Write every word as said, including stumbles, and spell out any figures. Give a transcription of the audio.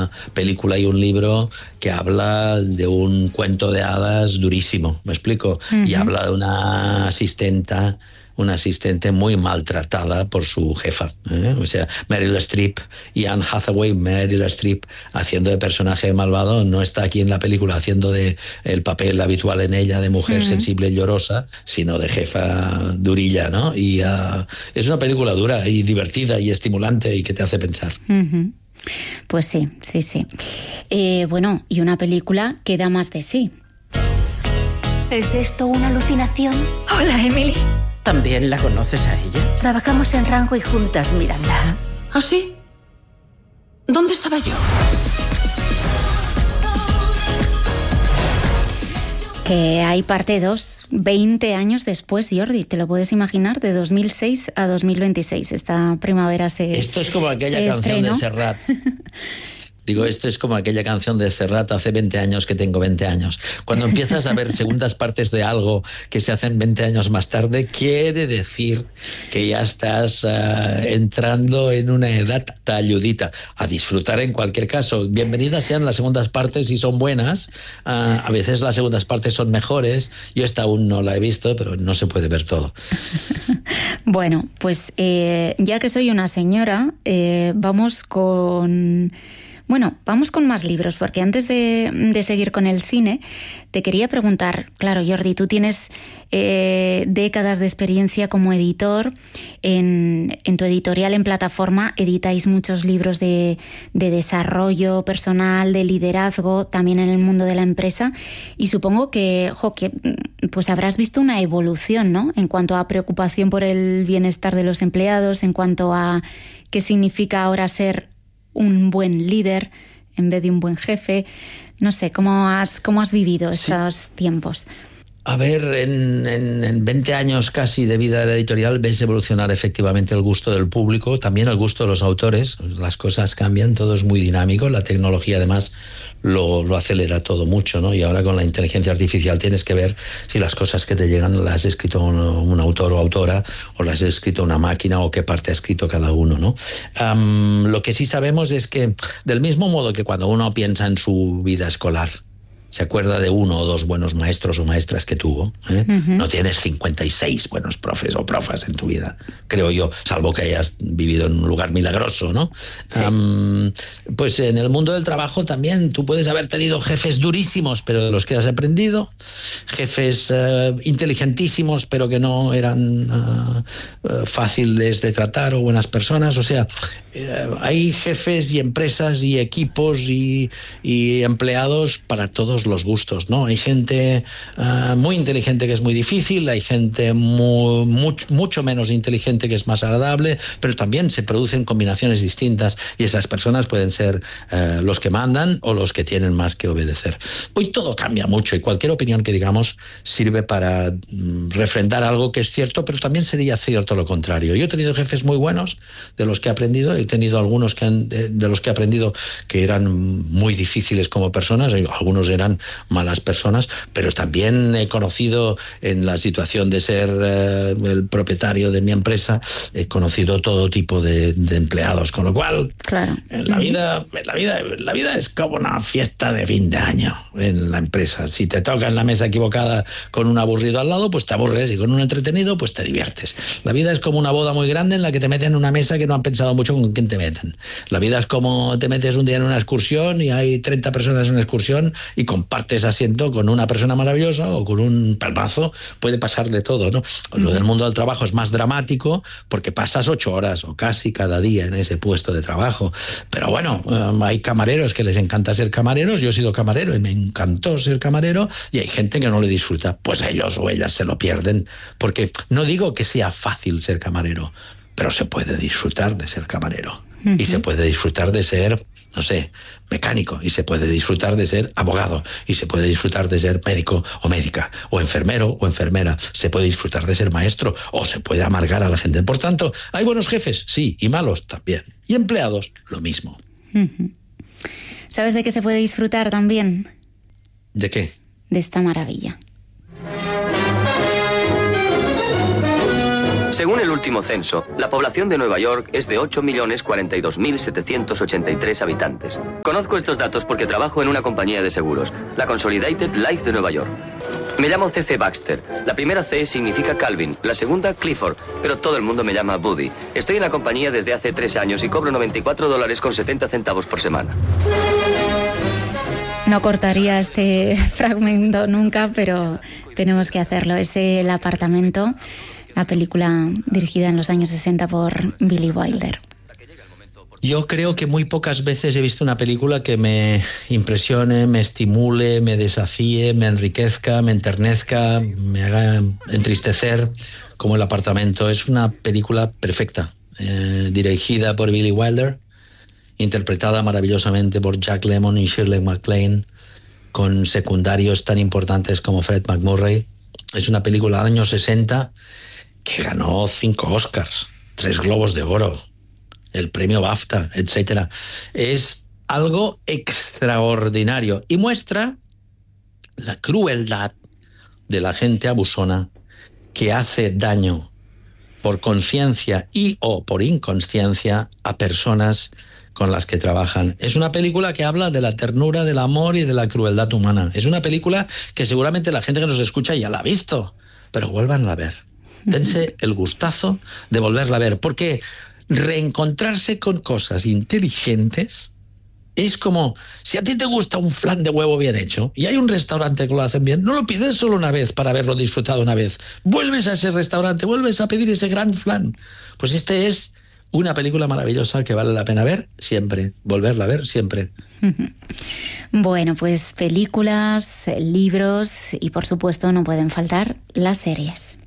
una película y un libro que habla de un cuento de hadas durísimo, ¿me explico? Uh-huh. Y habla de una asistenta una asistente muy maltratada por su jefa, ¿eh? O sea, Meryl Streep y Anne Hathaway. Meryl Streep haciendo de personaje malvado, no está aquí en la película haciendo de el papel habitual en ella de mujer uh-huh. sensible y llorosa, sino de jefa durilla, ¿no? Y uh, es una película dura y divertida y estimulante y que te hace pensar. Uh-huh. Pues sí, sí, sí. Eh, bueno, y una película que da más de sí. ¿Es esto una alucinación? Hola, Emily. ¿También la conoces a ella? Trabajamos en Rango y juntas, Miranda. ¿Ah, sí? ¿Dónde estaba yo? Que hay parte dos, veinte años después, Jordi, ¿te lo puedes imaginar? De dos mil seis a dos mil veintiséis, esta primavera se Esto es como aquella canción estrenó. de Serrat. Digo, esto es como aquella canción de Serrat, hace veinte años que tengo veinte años. Cuando empiezas a ver segundas partes de algo que se hacen veinte años más tarde, quiere decir que ya estás uh, entrando en una edad talludita. A disfrutar en cualquier caso. Bienvenidas sean las segundas partes si son buenas. Uh, a veces las segundas partes son mejores. Yo esta aún no la he visto, pero no se puede ver todo. Bueno, pues eh, ya que soy una señora, eh, vamos con... Bueno, vamos con más libros, porque antes de, de seguir con el cine, te quería preguntar, claro, Jordi, tú tienes eh, décadas de experiencia como editor. En, en tu editorial en plataforma editáis muchos libros de, de desarrollo personal, de liderazgo, también en el mundo de la empresa. Y supongo que, jo, que pues habrás visto una evolución, ¿no? En cuanto a preocupación por el bienestar de los empleados, en cuanto a qué significa ahora ser un buen líder en vez de un buen jefe. No sé, ¿cómo has, cómo has vivido estos sí. tiempos? A ver, en, en, en veinte años casi de vida de la editorial ves evolucionar efectivamente el gusto del público, también el gusto de los autores. Las cosas cambian, todo es muy dinámico, la tecnología además lo, lo acelera todo mucho, ¿no? Y ahora con la inteligencia artificial tienes que ver si las cosas que te llegan las ha escrito un, un autor o autora, o las ha escrito una máquina, o qué parte ha escrito cada uno, ¿no? Um, lo que sí sabemos es que, del mismo modo que cuando uno piensa en su vida escolar, se acuerda de uno o dos buenos maestros o maestras que tuvo, ¿eh? Uh-huh. No tienes cincuenta y seis buenos profes o profas en tu vida, creo yo, salvo que hayas vivido en un lugar milagroso, ¿no? Sí. Um, pues en el mundo del trabajo también tú puedes haber tenido jefes durísimos, pero de los que has aprendido, jefes uh, inteligentísimos, pero que no eran uh, uh, fáciles de tratar o buenas personas. O sea, uh, hay jefes y empresas y equipos y, y empleados para todos los gustos, ¿no? Hay gente uh, muy inteligente que es muy difícil, hay gente muy, muy, mucho menos inteligente que es más agradable, pero también se producen combinaciones distintas y esas personas pueden ser uh, los que mandan o los que tienen más que obedecer. Hoy todo cambia mucho y cualquier opinión que digamos sirve para mm, refrendar algo que es cierto, pero también sería cierto lo contrario. Yo he tenido jefes muy buenos de los que he aprendido, he tenido algunos que han, de, de los que he aprendido que eran muy difíciles como personas, algunos eran malas personas, pero también he conocido en la situación de ser eh, el propietario de mi empresa, he conocido todo tipo de, de empleados, con lo cual claro. en la vida, en la vida, la vida es como una fiesta de fin de año en la empresa. Si te toca en la mesa equivocada con un aburrido al lado, pues te aburres, y con un entretenido, pues te diviertes. La vida es como una boda muy grande en la que te meten en una mesa que no han pensado mucho con quién te meten. La vida es como te metes un día en una excursión y hay treinta personas en una excursión y compartes asiento con una persona maravillosa o con un palmazo, puede pasar de todo, ¿no? Uh-huh. Lo del mundo del trabajo es más dramático porque pasas ocho horas o casi cada día en ese puesto de trabajo. Pero bueno, um, hay camareros que les encanta ser camareros, yo he sido camarero y me encantó ser camarero, y hay gente que no le disfruta, pues ellos o ellas se lo pierden, porque no digo que sea fácil ser camarero, pero se puede disfrutar de ser camarero. Uh-huh. Y se puede disfrutar de ser, no sé, mecánico, y se puede disfrutar de ser abogado, y se puede disfrutar de ser médico o médica, o enfermero o enfermera, se puede disfrutar de ser maestro, o se puede amargar a la gente. Por tanto, hay buenos jefes, sí, y malos también. Y empleados, lo mismo. Uh-huh. ¿Sabes de qué se puede disfrutar también? ¿De qué? De esta maravilla. Según el último censo, la población de Nueva York es de ocho millones cuarenta y dos mil setecientos ochenta y tres habitantes. Conozco estos datos porque trabajo en una compañía de seguros, la Consolidated Life de Nueva York. Me llamo C C Baxter. La primera C significa Calvin, la segunda Clifford, pero todo el mundo me llama Buddy. Estoy en la compañía desde hace tres años y cobro noventa y cuatro dólares con setenta centavos por semana. No cortaría este fragmento nunca, pero tenemos que hacerlo. Es El apartamento, la película dirigida en los años sesenta por Billy Wilder. Yo creo que muy pocas veces he visto una película que me impresione, me estimule, me desafíe, me enriquezca, me enternezca, me haga entristecer como El apartamento. Es una película perfecta, eh, dirigida por Billy Wilder, interpretada maravillosamente por Jack Lemmon y Shirley MacLaine, con secundarios tan importantes como Fred McMurray. Es una película de años sesenta que ganó cinco Oscars, tres Globos de Oro, el premio BAFTA, etcétera. Es algo extraordinario y muestra la crueldad de la gente abusona que hace daño por conciencia y o por inconsciencia a personas con las que trabajan. Es una película que habla de la ternura, del amor y de la crueldad humana. Es una película que seguramente la gente que nos escucha ya la ha visto, pero vuélvanla a ver. Dense el gustazo de volverla a ver, porque reencontrarse con cosas inteligentes es como, si a ti te gusta un flan de huevo bien hecho y hay un restaurante que lo hacen bien, no lo pides solo una vez para haberlo disfrutado una vez. Vuelves a ese restaurante, vuelves a pedir ese gran flan. Pues este es una película maravillosa que vale la pena ver siempre, volverla a ver siempre. Bueno, pues películas, libros y por supuesto no pueden faltar las series.